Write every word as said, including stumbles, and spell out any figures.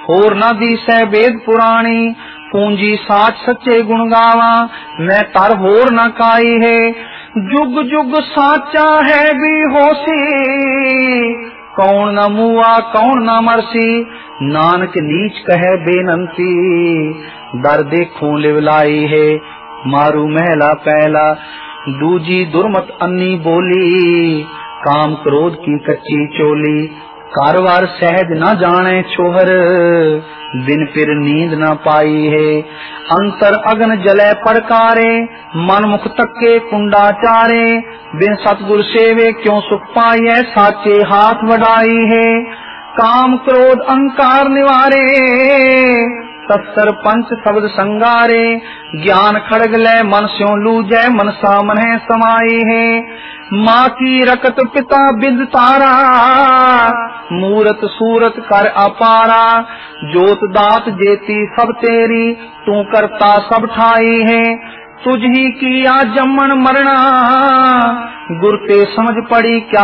होर न दिसै वेद पुराणी, पूंजी साच सच्चे गुण गावा, मैं तर होर न काई है। जुग जुग साचा है भी होसी, कौन न मुआ कौन न मरसी, नानक नीच कहे बेनंती, दर देखूं लिवलाई है। मारू महला पहला, दूजी दुर्मत अन्नी बोली, काम क्रोध की कच्ची चोली, कारवार सहज न जाने छोहर, बिन फिर नींद न पाई है। अंतर अगन जले पड़कारे, मन मुख तक्के कुंडा चारे, बिन सतगुर सेवे क्यों सुख पाए, साचे हाथ वडाई है। काम क्रोध अहंकार निवारे, तत्सर पंच शब्द संगारे, ज्ञान खड़ग ले मन स्यों लूजै, मनसा मन्ह समाई है। माँ की रकत पिता बिद तारा, मूरत सूरत कर अपारा, जोत दात जेती सब तेरी, तू करता सब ठाई है। तुझ ही किया जम्मन मरना, गुर ते समझ पड़ी क्या